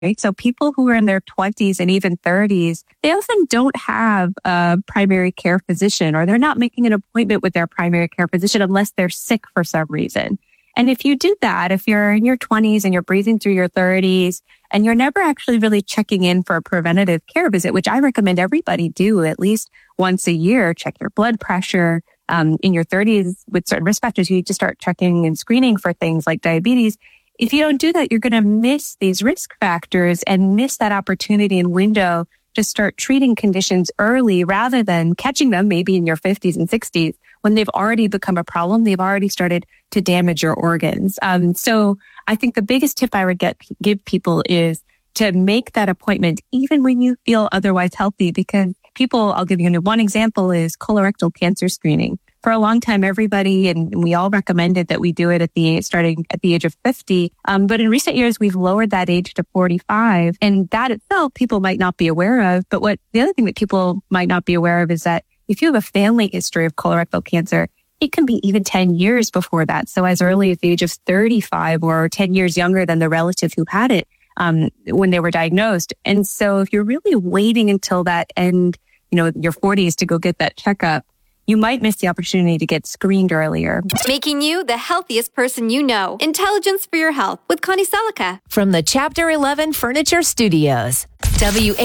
right? So people who are in their 20s and even 30s, they often don't have a primary care physician, or they're not making an appointment with their primary care physician unless they're sick for some reason. And if you do that, if you're in your 20s and you're breezing through your 30s and you're never actually really checking in for a preventative care visit, which I recommend everybody do at least once a year, check your blood pressure. In your 30s with certain risk factors, you need to start checking and screening for things like diabetes. If you don't do that, you're going to miss these risk factors and miss that opportunity and window to start treating conditions early rather than catching them maybe in your 50s and 60s when they've already become a problem. They've already started to damage your organs. So I think the biggest tip I would give people is to make that appointment even when you feel otherwise healthy, because I'll give you one example is colorectal cancer screening. For a long time, everybody, and we all recommended that we do it starting at the age of 50. But in recent years, we've lowered that age to 45. And that itself, people might not be aware of. But the other thing that people might not be aware of is that if you have a family history of colorectal cancer, it can be even 10 years before that. So as early as the age of 35 or 10 years younger than the relative who had it when they were diagnosed. And so if you're really waiting until that end, your 40s to go get that checkup, you might miss the opportunity to get screened earlier. Making you the healthiest person you know. Intelligence for your health with Connie Selica. From the Chapter 11 Furniture Studios.